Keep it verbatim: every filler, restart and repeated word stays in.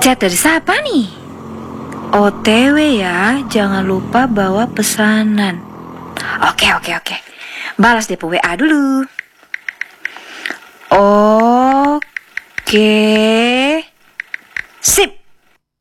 Chat dari siapa nih? O T W ya, jangan lupa bawa pesanan. Oke, oke, oke. Balas deh W A dulu. Oke.